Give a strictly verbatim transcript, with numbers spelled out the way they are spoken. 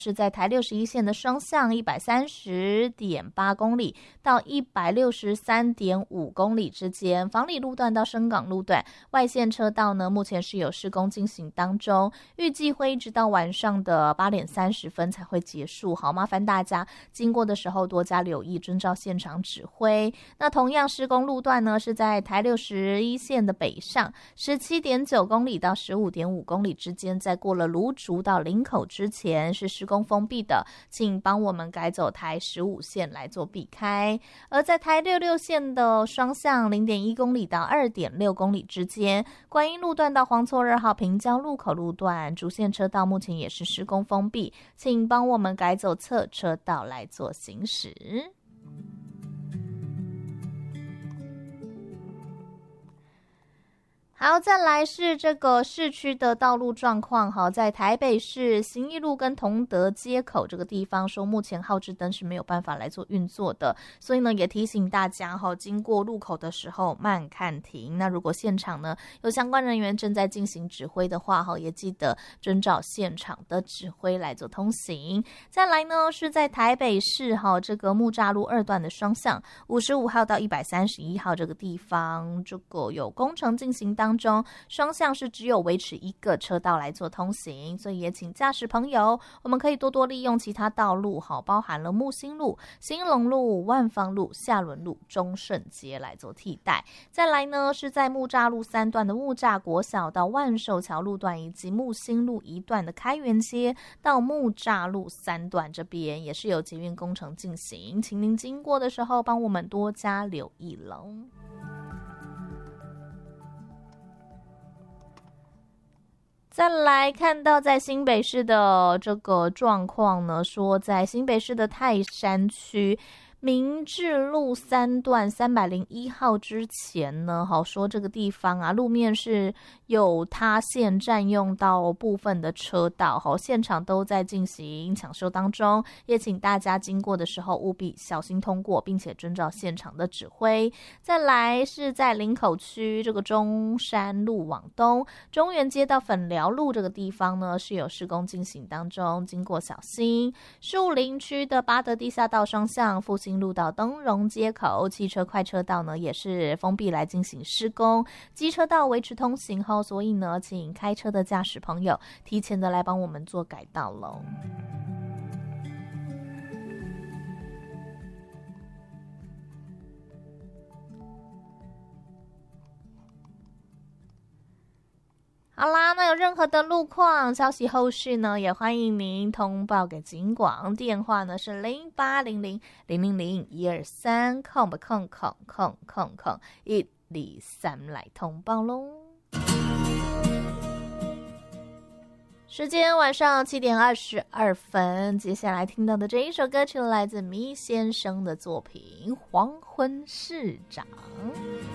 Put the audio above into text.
是在台六十一线的双向一百三十点八公里到一百六十三点五公里之间，房里路段到深港路段外线车道呢，目前是有施工进行当中，预计会一直到晚上的八点三十分才会结束。好，麻烦大家经过的时候多加留意，遵照现场指挥。那同样施工路段呢，是在台六十一线的北上十七点九公里到十五点五公里之间，在过了芦竹到林口之前是施工封闭的，请帮我们改走台十五线来做避开。而在台六六线的双向零点一公里到二点六公里之间，观音路段到黄厝二号平交路口路段主线车道目前也是施工封闭，请帮我们改走侧车道来做行驶。好，再来是这个市区的道路状况。好，在台北市行义路跟同德街口这个地方说，目前号志灯是没有办法来做运作的，所以呢，也提醒大家哈，经过路口的时候慢看停。那如果现场呢有相关人员正在进行指挥的话，哈，也记得遵照现场的指挥来做通行。再来呢，是在台北市哈这个木栅路二段的双向五十五号到一百三十一号这个地方，这个有工程进行当中，双向是只有维持一个车道来做通行，所以也请驾驶朋友我们可以多多利用其他道路，好，包含了木星路、兴隆路、万芳路、下仑路、中顺街来做替代。再来呢，是在木栅路三段的木栅国小到万寿桥路段，以及木星路一段的开元街到木栅路三段，这边也是有捷运工程进行，请您经过的时候帮我们多加留意喽。再来看到在新北市的这个状况呢，说在新北市的泰山区明治路三段三百零一号之前呢，好说这个地方啊，路面是有塌陷占用到部分的车道，好，现场都在进行抢修当中，也请大家经过的时候务必小心通过，并且遵照现场的指挥。再来是在林口区这个中山路往东中原街到粉寮路这个地方呢，是有施工进行当中，经过小心。树林区的八德地下道双向复兴路到东荣街口汽车快车道呢也是封闭来进行施工，机车道维持通行后，所以呢请开车的驾驶朋友提前的来帮我们做改道咯。好啦，那有任何的路况消息后续呢，也欢迎您通报给警广，电话呢是零八零零零零零一二三空不空空空空空一二三来通报喽。时间晚上七点二十二分，接下来听到的这一首歌曲来自迷先生的作品《黄昏市长》。